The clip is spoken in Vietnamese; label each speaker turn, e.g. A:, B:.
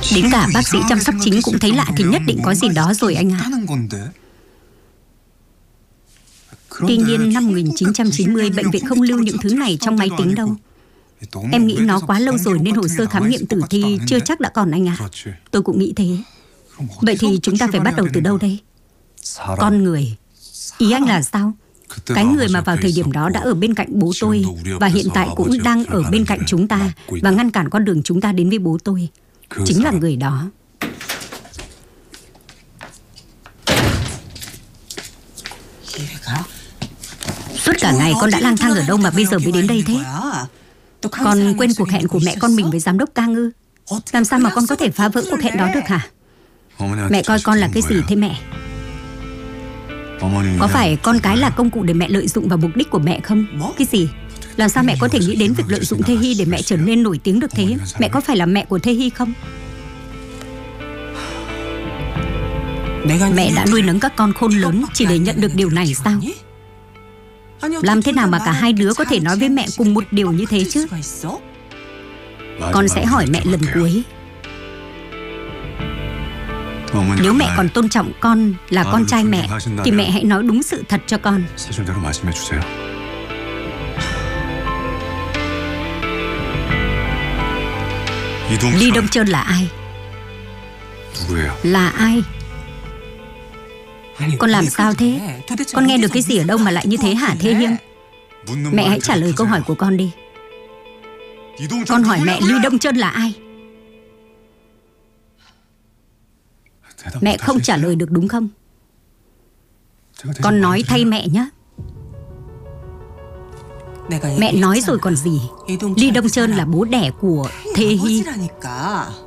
A: Đến cả bác sĩ chăm sóc chính cũng thấy lạ thì nhất định có gì đó rồi anh ạ. Tuy nhiên năm 1990 bệnh viện không lưu những thứ này trong máy tính đâu. Em nghĩ nó quá lâu rồi nên hồ sơ khám nghiệm tử thi chưa chắc đã còn anh ạ. Tôi cũng nghĩ thế. Vậy thì chúng ta phải bắt đầu từ đâu đây? Con người. Ý anh là sao? Cái người mà vào thời điểm đó đã ở bên cạnh bố tôi và hiện tại cũng đang ở bên cạnh chúng ta và ngăn cản con đường chúng ta đến với bố tôi. Chính là người đó. Suốt cả ngày con đã lang thang ở đâu mà bây giờ mới đến đây thế? Con quên cuộc hẹn của mẹ con mình với giám đốc Cang ư? Làm sao mà con có thể phá vỡ cuộc hẹn đó được hả? Mẹ coi con là cái gì thế mẹ? Có phải con cái là công cụ để mẹ lợi dụng vào mục đích của mẹ không? Cái gì? Làm sao mẹ có thể nghĩ đến việc lợi dụng Thê Hy để mẹ trở nên nổi tiếng được thế? Mẹ có phải là mẹ của Thê Hy không? Mẹ đã nuôi nấng các con khôn lớn chỉ để nhận được điều này sao? Làm thế nào mà cả hai đứa có thể nói với mẹ cùng một điều như thế chứ? Con sẽ hỏi mẹ lần cuối. Nếu mẹ còn tôn trọng con là con trai mẹ thì mẹ hãy nói đúng sự thật cho con. Ly Đông Trơn là ai? Là ai? Con làm sao thế? Con nghe được cái gì ở đâu mà lại như thế hả Thê Hiên? Mẹ hãy trả lời câu hỏi của con đi. Con hỏi mẹ Ly Đông Trơn là ai? Mẹ không trả lời được đúng không? Con nói thay mẹ nhé. Mẹ nói rồi còn gì. Ly Đông Trơn là bố đẻ của Thê Hy.